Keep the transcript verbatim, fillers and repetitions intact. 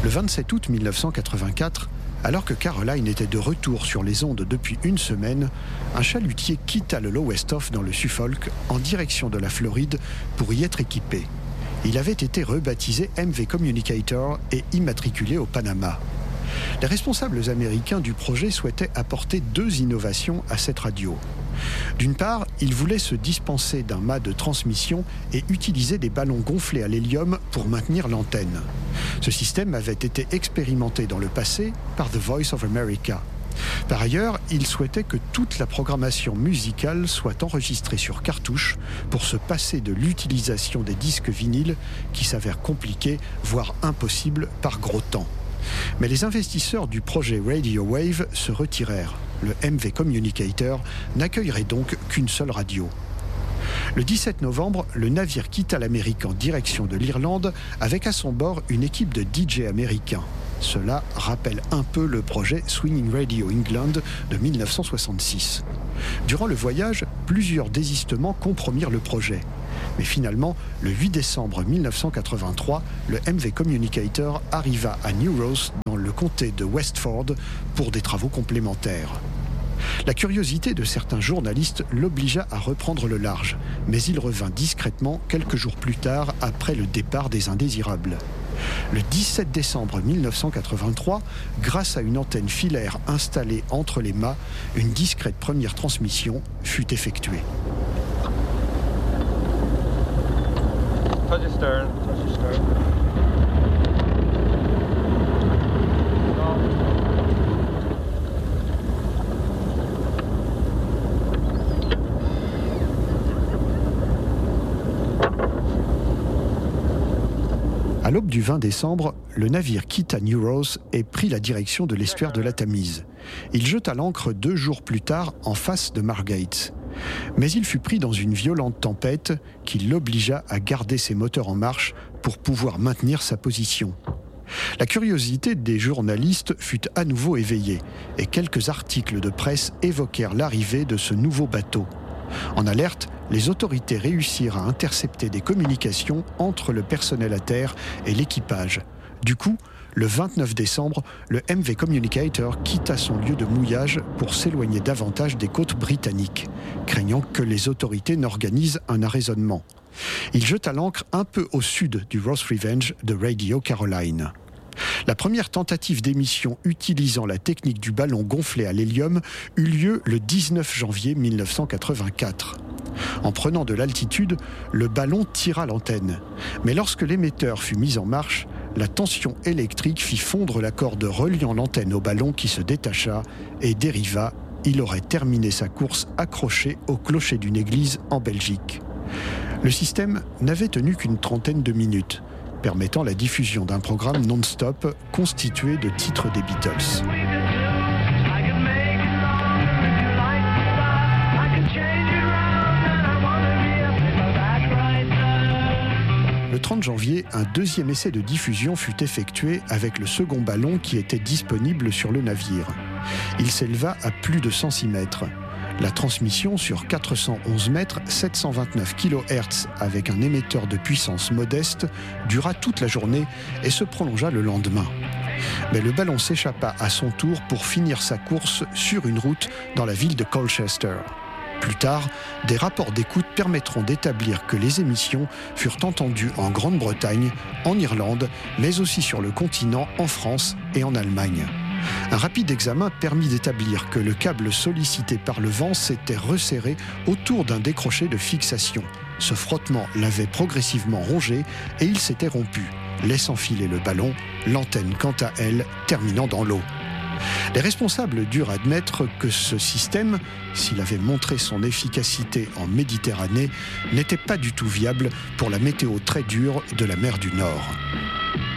Le vingt-sept août mille neuf cent quatre-vingt-quatre, alors que Caroline était de retour sur les ondes depuis une semaine, un chalutier quitta le Lowestoft dans le Suffolk en direction de la Floride pour y être équipé. Il avait été rebaptisé M V Communicator et immatriculé au Panama. Les responsables américains du projet souhaitaient apporter deux innovations à cette radio. D'une part, ils voulaient se dispenser d'un mât de transmission et utiliser des ballons gonflés à l'hélium pour maintenir l'antenne. Ce système avait été expérimenté dans le passé par The Voice of America. Par ailleurs, ils souhaitaient que toute la programmation musicale soit enregistrée sur cartouche pour se passer de l'utilisation des disques vinyles qui s'avèrent compliqués, voire impossibles par gros temps. Mais les investisseurs du projet Radio Wave se retirèrent. Le M V Communicator n'accueillerait donc qu'une seule radio. Le dix-sept novembre, le navire quitta l'Amérique en direction de l'Irlande avec à son bord une équipe de D J américains. Cela rappelle un peu le projet Swinging Radio England de mille neuf cent soixante-six. Durant le voyage, plusieurs désistements compromirent le projet. Mais finalement, le huit décembre mille neuf cent quatre-vingt-trois, le M V Communicator arriva à New Ross, dans le comté de Westford, pour des travaux complémentaires. La curiosité de certains journalistes l'obligea à reprendre le large, mais il revint discrètement quelques jours plus tard après le départ des indésirables. Le dix-sept décembre mille neuf cent quatre-vingt-trois, grâce à une antenne filaire installée entre les mâts, une discrète première transmission fut effectuée. Touch your stern. Touch your stern. À l'aube du vingt décembre, le navire quitta New Ross et prit la direction de l'estuaire de la Tamise. Il jeta l'ancre deux jours plus tard en face de Margate. Mais il fut pris dans une violente tempête qui l'obligea à garder ses moteurs en marche pour pouvoir maintenir sa position. La curiosité des journalistes fut à nouveau éveillée et quelques articles de presse évoquèrent l'arrivée de ce nouveau bateau. En alerte, les autorités réussirent à intercepter des communications entre le personnel à terre et l'équipage. Du coup, le vingt-neuf décembre, le M V Communicator quitta son lieu de mouillage pour s'éloigner davantage des côtes britanniques, craignant que les autorités n'organisent un arraisonnement. Il jeta l'ancre un peu au sud du Ross Revenge de Radio Caroline. La première tentative d'émission utilisant la technique du ballon gonflé à l'hélium eut lieu le dix-neuf janvier mille neuf cent quatre-vingt-quatre. En prenant de l'altitude, le ballon tira l'antenne. Mais lorsque l'émetteur fut mis en marche, la tension électrique fit fondre la corde reliant l'antenne au ballon qui se détacha et dériva. Il aurait terminé sa course accroché au clocher d'une église en Belgique. Le système n'avait tenu qu'une trentaine de minutes, permettant la diffusion d'un programme non-stop constitué de titres des Beatles. Le trente janvier, un deuxième essai de diffusion fut effectué avec le second ballon qui était disponible sur le navire. Il s'éleva à plus de cent six mètres. La transmission sur quatre cent onze mètres, sept cent vingt-neuf kilohertz avec un émetteur de puissance modeste dura toute la journée et se prolongea le lendemain. Mais le ballon s'échappa à son tour pour finir sa course sur une route dans la ville de Colchester. Plus tard, des rapports d'écoute permettront d'établir que les émissions furent entendues en Grande-Bretagne, en Irlande, mais aussi sur le continent, en France et en Allemagne. Un rapide examen permit d'établir que le câble sollicité par le vent s'était resserré autour d'un décroché de fixation. Ce frottement l'avait progressivement rongé et il s'était rompu, laissant filer le ballon, l'antenne quant à elle terminant dans l'eau. Les responsables durent admettre que ce système, s'il avait montré son efficacité en Méditerranée, n'était pas du tout viable pour la météo très dure de la mer du Nord.